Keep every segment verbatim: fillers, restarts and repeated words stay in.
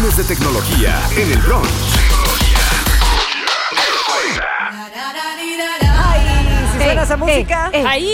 Viernes de tecnología en el brunch. ¿Suena esa música? Eh, eh. Ahí.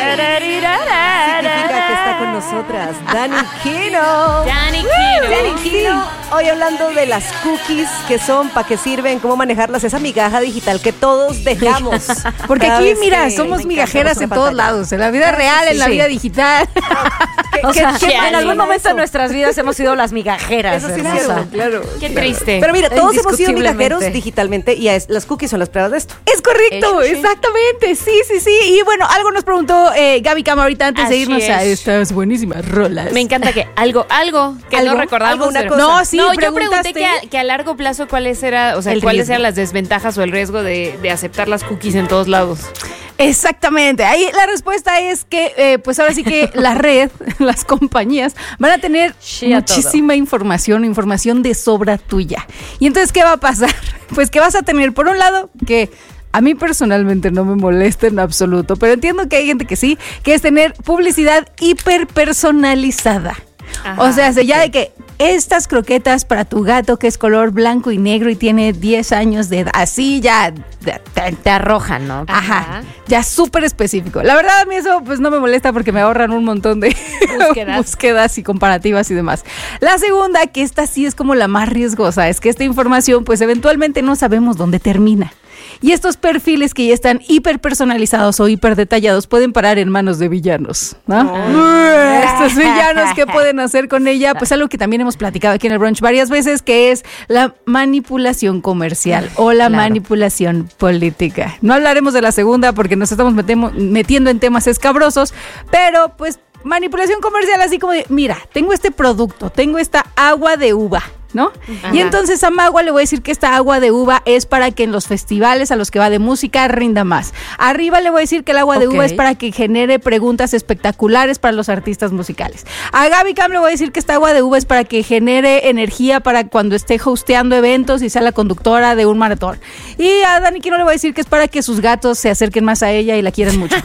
Significa que está con nosotras Dani Kino. Dani Kino. Dani Kino. Hoy hablando de las cookies, que son, para qué sirven, cómo manejarlas, esa migaja digital que todos dejamos. Porque Cada aquí, vez mira, que somos me migajeras encanta en nuestra todos pantalla. lados, en la vida real, Sí, en la sí. vida digital. ¿Qué- O qué- sea, qué que pena en algún suena momento eso? de nuestras vidas hemos sido las migajeras. Eso sí, hermosa. claro, claro. Qué claro. triste. Pero mira, todos hemos sido Indiscutiblemente. migajeros digitalmente y es, las cookies son las pruebas de esto. Es correcto, Sí, sí. exactamente, sí, sí, sí. Y bueno, algo nos preguntó eh, Gaby Cama ahorita antes Así de irnos a es. estas buenísimas rolas. Me encanta que algo, algo, que ¿Algo? no recordamos. ¿Alguna pero- cosa? No, sí, no, yo preguntaste. pregunté que a, que a largo plazo cuáles era, o sea, El cuáles riesgo. eran las desventajas o el riesgo de, de aceptar las cookies en todos lados. Exactamente. Ahí la respuesta es que, eh, pues ahora sí que la red, las compañías, van a tener Sí, a muchísima información, información de sobra tuya. Y entonces, ¿qué va a pasar? Pues que vas a tener, por un lado, que a mí personalmente no me molesta en absoluto, pero entiendo que hay gente que sí, que es tener publicidad hiperpersonalizada. Ajá, O sea, ya de que estas croquetas para tu gato que es color blanco y negro y tiene diez años de edad, así ya te, te- te arrojan, ¿no? Ajá, Ajá. ya súper específico. La verdad a mí eso pues no me molesta porque me ahorran un montón de Búsquedas. búsquedas y comparativas y demás. La segunda, que esta sí es como la más riesgosa, es que esta información pues eventualmente no sabemos dónde termina. Y estos perfiles que ya están hiper personalizados o hiper detallados pueden parar en manos de villanos, ¿no? Estos villanos, ¿qué pueden hacer con ella? Pues algo que también hemos platicado aquí en el brunch varias veces, que es la manipulación comercial o la Claro. manipulación política. No hablaremos de la segunda porque nos estamos metemo- metiendo en temas escabrosos, pero pues manipulación comercial así como de, mira, tengo este producto, tengo esta agua de uva, ¿no? Ajá. Y entonces a Magua le voy a decir que esta agua de uva es para que en los festivales a los que va de música rinda más. Arriba le voy a decir que el agua de Ok. uva es para que genere preguntas espectaculares para los artistas musicales. A Gaby Cam le voy a decir que esta agua de uva es para que genere energía para cuando esté hosteando eventos y sea la conductora de un maratón. Y a Dani Kino le voy a decir que es para que sus gatos se acerquen más a ella y la quieran mucho.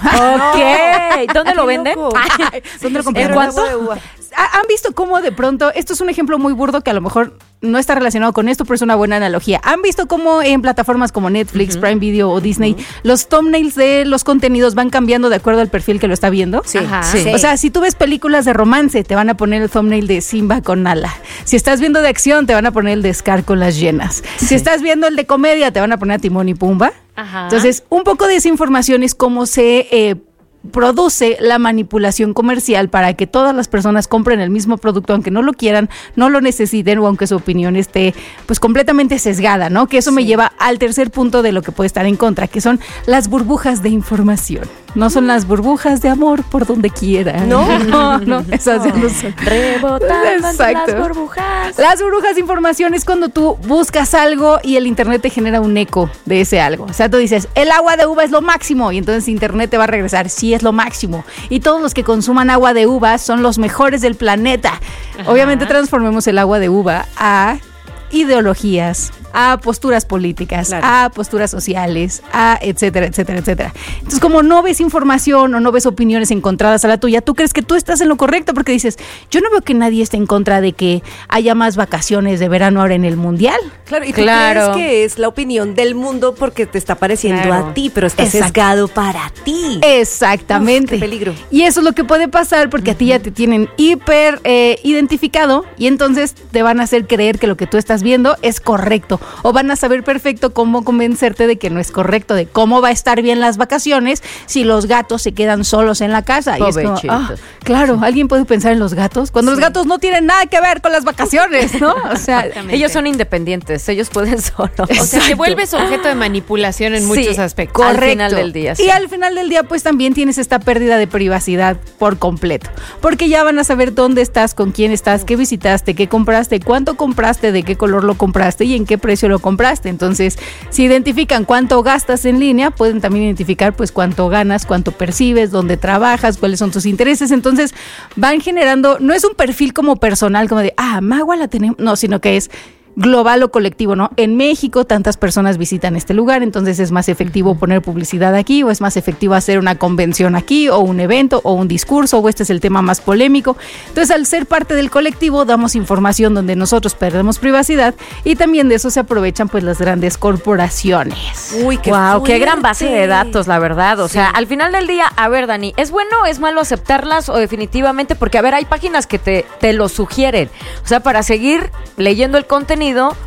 Ok. ¿Dónde lo Qué venden? loco. Ay, ¿dónde lo Sí, compraron? pero el agua de uva. ¿Ha- ¿Han visto cómo de pronto, esto es un ejemplo muy burdo que a lo mejor no está relacionado con esto, pero es una buena analogía? ¿Han visto cómo en plataformas como Netflix, Prime Video o Disney, los thumbnails de los contenidos van cambiando de acuerdo al perfil que lo está viendo? Sí, Ajá. sí. O sea, si tú ves películas de romance, te van a poner el thumbnail de Simba con Nala. Si estás viendo de acción, te van a poner el de Scar con las llenas. Si estás viendo el de comedia, te van a poner a Timón y Pumba. Ajá. Entonces, un poco de esa información es cómo se eh, produce la manipulación comercial para que todas las personas compren el mismo producto, aunque no lo quieran, no lo necesiten o aunque su opinión esté pues completamente sesgada, ¿no? Que eso me lleva al tercer punto de lo que puede estar en contra, que son las burbujas de información. No son las burbujas de amor por donde quiera. No. no, no, esas ya no son. Rebotando entre Exacto. las burbujas. Las burbujas de información es cuando tú buscas algo y el internet te genera un eco de ese algo. O sea, tú dices, el agua de uva es lo máximo y entonces internet te va a regresar, sí es lo máximo. Y todos los que consuman agua de uva son los mejores del planeta. Ajá. Obviamente transformemos el agua de uva a ideologías, a posturas políticas, Claro. a posturas sociales, a etcétera, etcétera, etcétera. Entonces, como no ves información o no ves opiniones encontradas a la tuya, tú crees que tú estás en lo correcto porque dices, yo no veo que nadie esté en contra de que haya más vacaciones de verano ahora en el mundial. Claro, y tú Claro. crees que es la opinión del mundo porque te está pareciendo Claro. a ti, pero está Exacto. sesgado para ti. Exactamente. Uf, qué peligro. Y eso es lo que puede pasar porque a ti ya te tienen hiper eh, identificado y entonces te van a hacer creer que lo que tú estás viendo es correcto o van a saber perfecto cómo convencerte de que no es correcto, de cómo va a estar bien las vacaciones si los gatos se quedan solos en la casa. Y es como, Pobrecitos. ah, claro, ¿alguien puede pensar en los gatos? Cuando los gatos no tienen nada que ver con las vacaciones, ¿no? O sea, Exactamente. Ellos son independientes, ellos pueden solos. O sea, te Exacto. vuelves objeto de manipulación en Sí, muchos aspectos. Al final del día, sí. Y al final del día, pues también tienes esta pérdida de privacidad por completo. Porque ya van a saber dónde estás, con quién estás, qué visitaste, qué compraste, cuánto compraste, de qué color lo compraste y en qué precio lo compraste. Entonces, si identifican cuánto gastas en línea, pueden también identificar pues cuánto ganas, cuánto percibes, dónde trabajas, cuáles son tus intereses. Entonces, van generando, no es un perfil como personal, como de, ah, Magua la tenemos, no, sino que es global o colectivo, ¿no? En México tantas personas visitan este lugar, entonces es más efectivo poner publicidad aquí, o es más efectivo hacer una convención aquí, o un evento, o un discurso, o este es el tema más polémico. Entonces, al ser parte del colectivo, damos información donde nosotros perdemos privacidad, y también de eso se aprovechan pues las grandes corporaciones. Uy, qué wow, qué gran base de datos, la verdad. O sí. sea, al final del día, a ver, Dani, ¿es bueno o es malo aceptarlas o definitivamente? Porque, a ver, hay páginas que te, te lo sugieren. O sea, para seguir leyendo el contenido,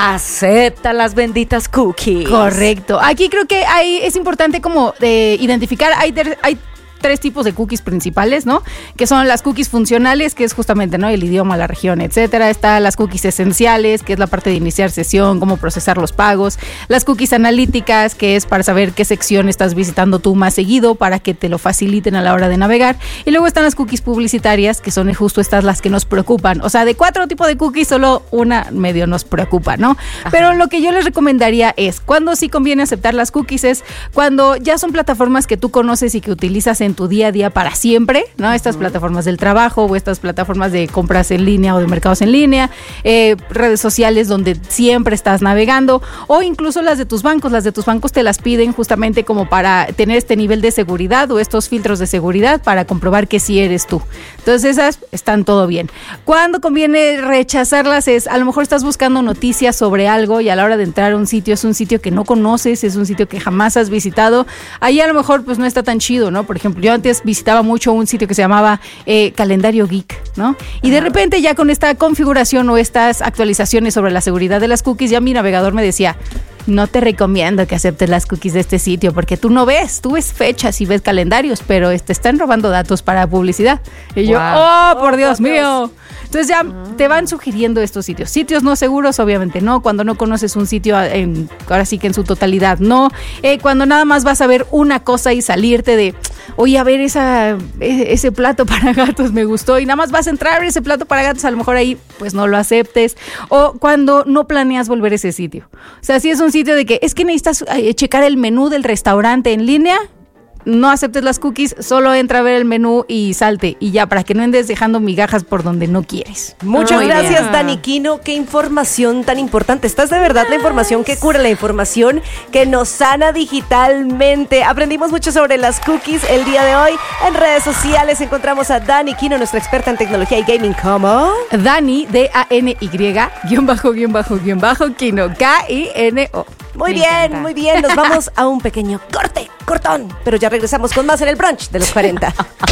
acepta las benditas cookies. Correcto. Aquí creo que hay, es importante como de identificar, hay, hay tres tipos de cookies principales, ¿no? Que son las cookies funcionales, que es justamente, ¿no? El idioma, la región, etcétera. Está las cookies esenciales, que es la parte de iniciar sesión, cómo procesar los pagos. Las cookies analíticas, que es para saber qué sección estás visitando tú más seguido, para que te lo faciliten a la hora de navegar. Y luego están las cookies publicitarias, que son justo estas las que nos preocupan. O sea, de cuatro tipos de cookies, solo una medio nos preocupa, ¿no? Ajá. Pero lo que yo les recomendaría es, cuando sí conviene aceptar las cookies, es cuando ya son plataformas que tú conoces y que utilizas en tu día a día para siempre, ¿no? Estas uh-huh. plataformas del trabajo o estas plataformas de compras en línea o de mercados en línea, eh, redes sociales donde siempre estás navegando, o incluso las de tus bancos. Las de tus bancos te las piden justamente como para tener este nivel de seguridad o estos filtros de seguridad para comprobar que sí eres tú. Entonces esas están todo bien. Cuando conviene rechazarlas es, a lo mejor estás buscando noticias sobre algo y a la hora de entrar a un sitio es un sitio que no conoces, es un sitio que jamás has visitado. Ahí a lo mejor pues no está tan chido, ¿no? Por ejemplo, yo antes visitaba mucho un sitio que se llamaba eh, Calendario Geek, ¿no? Y de repente ya con esta configuración o estas actualizaciones sobre la seguridad de las cookies, ya mi navegador me decía, no te recomiendo que aceptes las cookies de este sitio porque tú no ves, tú ves fechas y ves calendarios, pero te están robando datos para publicidad. Y yo, wow. oh, por Dios oh, por mío. Dios. Entonces ya uh-huh. te van sugiriendo estos sitios. Sitios no seguros, obviamente no. Cuando no conoces un sitio, en, ahora sí que en su totalidad no. Eh, cuando nada más vas a ver una cosa y salirte de, oye, a ver esa, ese plato para gatos me gustó, y nada más vas a entrar a ver ese plato para gatos, a lo mejor ahí pues no lo aceptes. O cuando no planeas volver a ese sitio. O sea, si es un sitio de que es que necesitas eh, checar el menú del restaurante en línea, no aceptes las cookies, solo entra a ver el menú y salte, y ya, para que no andes dejando migajas por donde no quieres. Muchas Muy gracias, bien. Dani Quino. Qué información tan importante. Esta es de verdad la información que cura, la información que nos sana digitalmente. Aprendimos mucho sobre las cookies el día de hoy. En redes sociales encontramos a Dani Quino, nuestra experta en tecnología y gaming, como Dani, D A N Y, guión bajo, guión bajo, guión bajo, Quino, K I N O. Muy Me bien, encanta. Muy bien. Nos vamos a un pequeño corte, cortón, pero ya regresamos con más en el brunch de los cuarenta.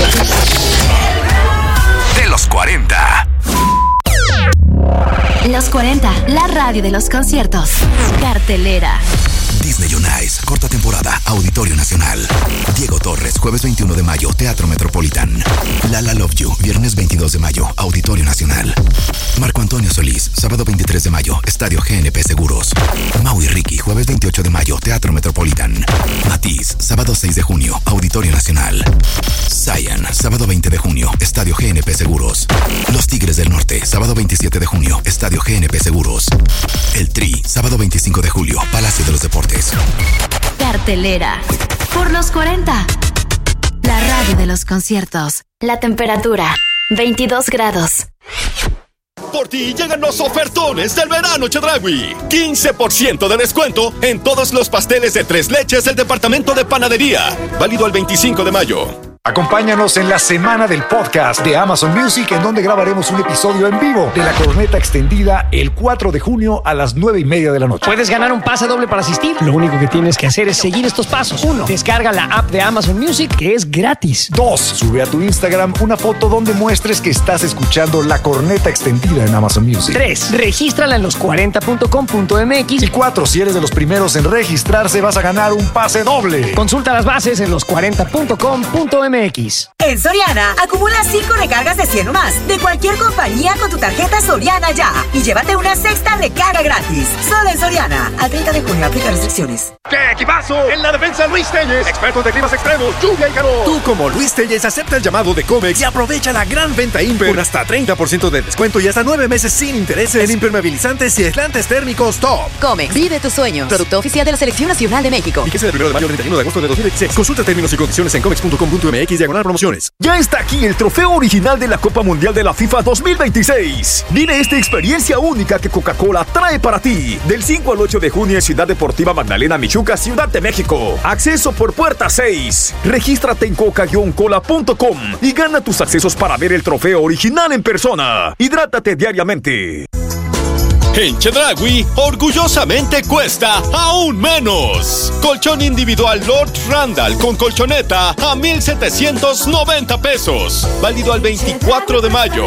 De los cuarenta. Los cuarenta, la radio de los conciertos. Cartelera. Disney on Ice, corta temporada, Auditorio Nacional. Diego Torres, jueves veintiuno de mayo, Teatro Metropolitan. Lala Love You, viernes veintidós de mayo, Auditorio Nacional. Marco Antonio Solís, sábado veintitrés de mayo, Estadio G N P Seguros. Mau y Ricky, jueves veintiocho de mayo, Teatro Metropolitan. Matiz, sábado seis de junio, Auditorio Nacional. Zion, sábado veinte de junio, Estadio G N P Seguros. Los Tigres del Norte, sábado veintisiete de junio, Estadio G N P Seguros. El Tri, sábado veinticinco de julio, Palacio de los Deportes. Cartelera. Por los cuarenta. La radio de los conciertos. La temperatura, veintidós grados. Por ti llegan los ofertones del verano Chedraui. quince por ciento de descuento en todos los pasteles de tres leches del departamento de panadería. Válido el veinticinco de mayo. Acompáñanos en la semana del podcast de Amazon Music, en donde grabaremos un episodio en vivo de La Corneta Extendida el cuatro de junio a las nueve y media de la noche. Puedes ganar un pase doble para asistir. Lo único que tienes que hacer es seguir estos pasos. Uno, descarga la app de Amazon Music, que es gratis. Dos, sube a tu Instagram una foto donde muestres que estás escuchando La Corneta Extendida en Amazon Music. Tres, regístrala en los cuarenta punto com punto m x. Y cuatro, si eres de los primeros en registrarse, vas a ganar un pase doble. Consulta las bases en los cuarenta punto com punto m x. En Soriana, acumula cinco recargas de cien o más de cualquier compañía con tu tarjeta Soriana Ya y llévate una sexta recarga gratis. Solo en Soriana. Al treinta de junio aplica restricciones. ¡Qué equipazo! En la defensa Luis Telles, experto de climas extremos, lluvia y calor. Tú, como Luis Telles, acepta el llamado de Comex y aprovecha la gran venta Imper con hasta treinta por ciento de descuento y hasta nueve meses sin intereses en impermeabilizantes y aislantes térmicos Top. Comex, vive tus sueños. Producto oficial de la Selección Nacional de México. Y que sea del primero de mayo al treinta y uno de agosto de dos mil veintiséis. Consulta términos y condiciones en comex punto com punto m x diagonal promociones. patrocinadores. Ya está aquí el trofeo original de la Copa Mundial de la FIFA dos mil veintiséis. Vive esta experiencia única que Coca-Cola trae para ti. Del cinco al ocho de junio en Ciudad Deportiva Magdalena Michuca, Ciudad de México. Acceso por puerta seis. Regístrate en coca guion cola punto com y gana tus accesos para ver el trofeo original en persona. Hidrátate diariamente. En Chedraui, orgullosamente cuesta aún menos. Colchón individual Lord Randall con colchoneta a mil setecientos noventa pesos. Válido al veinticuatro de mayo.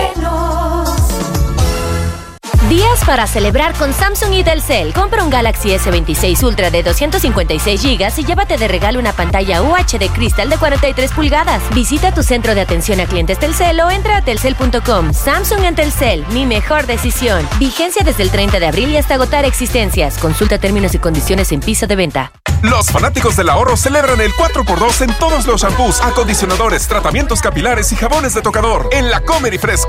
Días para celebrar con Samsung y Telcel. Compra un Galaxy ese veintiséis Ultra de doscientos cincuenta y seis gigas y llévate de regalo una pantalla U H D Crystal de cuarenta y tres pulgadas. Visita tu centro de atención a clientes Telcel o entra a telcel punto com. Samsung en Telcel, mi mejor decisión. Vigencia desde el treinta de abril y hasta agotar existencias. Consulta términos y condiciones en piso de venta. Los fanáticos del ahorro celebran el cuatro por dos en todos los shampoos, acondicionadores, tratamientos capilares y jabones de tocador. En la Comer y Fresco.